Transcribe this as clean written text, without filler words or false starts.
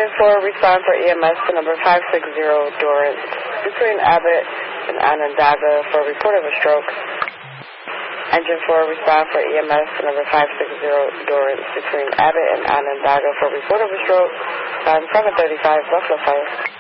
Engine 4, respond for EMS to number 560 Dorrance between Abbott and Onondaga for a report of a stroke. Engine 4, respond for EMS to number 560 Dorrance between Abbott and Onondaga for a report of a stroke on 735 Buffalo Fire.